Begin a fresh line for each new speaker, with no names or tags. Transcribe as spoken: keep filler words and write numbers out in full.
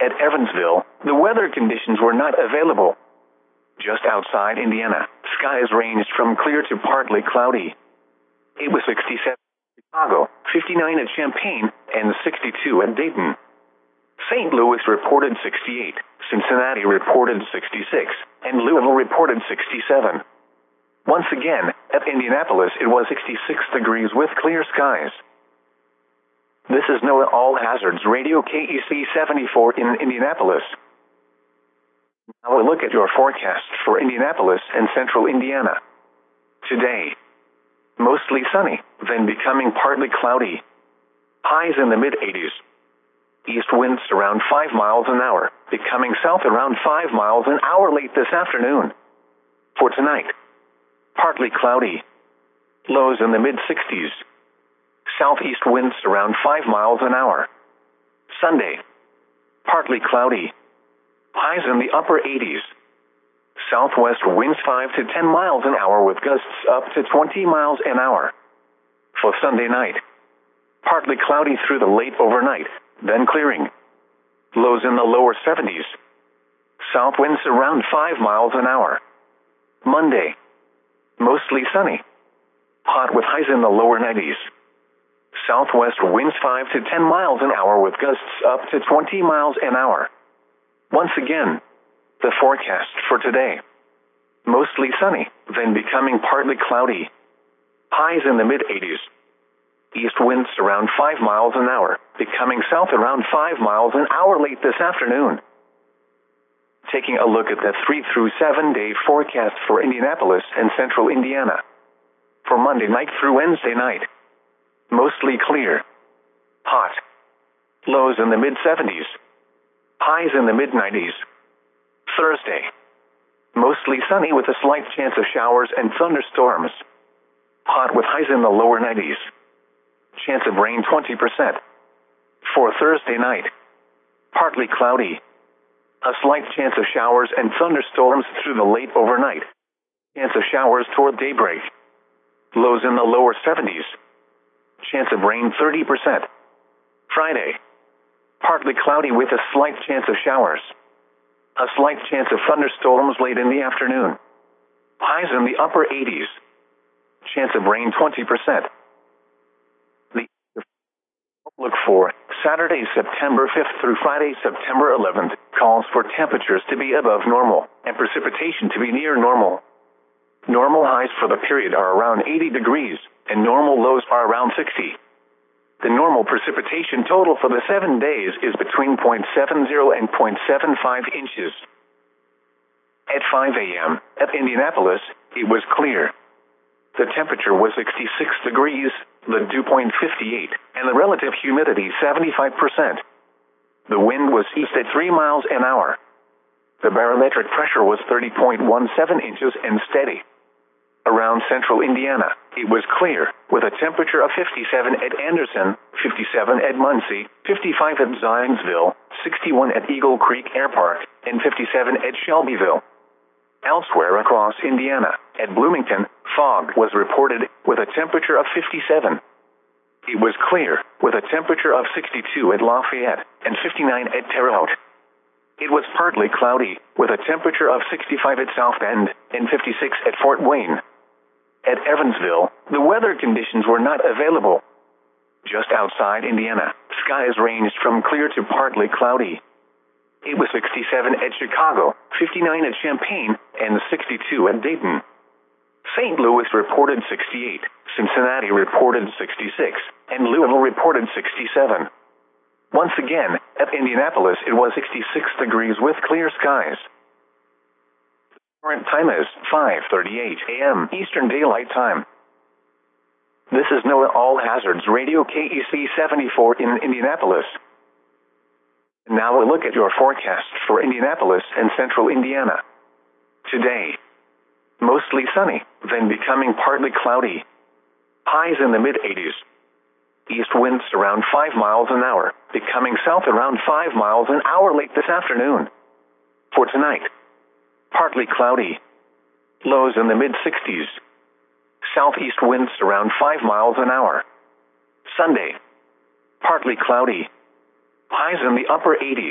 At Evansville, the weather conditions were not available. Just outside Indiana, skies ranged from clear to partly cloudy. It was sixty-seven at Chicago, fifty-nine at Champaign, and sixty-two at Dayton. Saint Louis reported sixty-eight, Cincinnati reported sixty-six, and Louisville reported sixty-seven. Once again, at Indianapolis it was sixty-six degrees with clear skies. This is NOAA All Hazards Radio K E C seventy-four in Indianapolis. Now a look at your forecast for Indianapolis and central Indiana. Today, mostly sunny, then becoming partly cloudy. Highs in the mid eighties. East winds around five miles an hour, becoming south around five miles an hour late this afternoon. For tonight, partly cloudy. Lows in the mid sixties. Southeast winds around five miles an hour. Sunday, partly cloudy. Highs in the upper eighties. Southwest winds five to ten miles an hour with gusts up to twenty miles an hour. For Sunday night, partly cloudy through the late overnight, then clearing. Lows in the lower seventies. South winds around five miles an hour. Monday, mostly sunny. Hot with highs in the lower nineties. Southwest winds five to ten miles an hour with gusts up to twenty miles an hour. Once again, the forecast for today. Mostly sunny, then becoming partly cloudy. Highs in the mid eighties. East winds around five miles an hour, becoming south around five miles an hour late this afternoon. Taking a look at the three through seven day forecast for Indianapolis and central Indiana. For Monday night through Wednesday night, mostly clear. Hot. Lows in the mid seventies. Highs in the mid nineties. Thursday, mostly sunny with a slight chance of showers and thunderstorms. Hot with highs in the lower nineties. Chance of rain twenty percent. For Thursday night, partly cloudy. A slight chance of showers and thunderstorms through the late overnight. Chance of showers toward daybreak. Lows in the lower seventies. Chance of rain thirty percent. Friday, partly cloudy with a slight chance of showers. A slight chance of thunderstorms late in the afternoon. Highs in the upper eighties. Chance of rain twenty percent. The outlook for Saturday, September fifth through Friday, September eleventh calls for temperatures to be above normal and precipitation to be near normal. Normal highs for the period are around eighty degrees and normal lows are around sixty. The normal precipitation total for the seven days is between zero point seven zero and zero point seven five inches. At five a m at Indianapolis, it was clear. The temperature was sixty-six degrees, the dew point fifty-eight, and the relative humidity seventy-five percent. The wind was east at three miles an hour. The barometric pressure was thirty point one seven inches and steady. Around central Indiana, it was clear, with a temperature of fifty-seven at Anderson, fifty-seven at Muncie, fifty-five at Zionsville, sixty-one at Eagle Creek Air Park, and fifty-seven at Shelbyville. Elsewhere across Indiana, at Bloomington, fog was reported with a temperature of fifty-seven. It was clear, with a temperature of sixty-two at Lafayette and fifty-nine at Terre Haute. It was partly cloudy, with a temperature of sixty-five at South Bend and fifty-six at Fort Wayne. At Evansville, the weather conditions were not available. Just outside Indiana, skies ranged from clear to partly cloudy. It was sixty-seven at Chicago, fifty-nine at Champaign, and sixty-two at Dayton. Saint Louis reported sixty-eight, Cincinnati reported sixty-six, and Louisville reported sixty-seven. Once again, at Indianapolis it was sixty-six degrees with clear skies. Current time is five thirty-eight a m Eastern Daylight Time. This is NOAA All Hazards Radio K E C seventy-four in Indianapolis. Now a look at your forecast for Indianapolis and central Indiana. Today, mostly sunny, then becoming partly cloudy. Highs in the mid eighties. East winds around five miles an hour, becoming south around five miles an hour late this afternoon. For tonight, partly cloudy. Lows in the mid sixties. Southeast winds around five miles an hour. Sunday, partly cloudy. Highs in the upper eighties.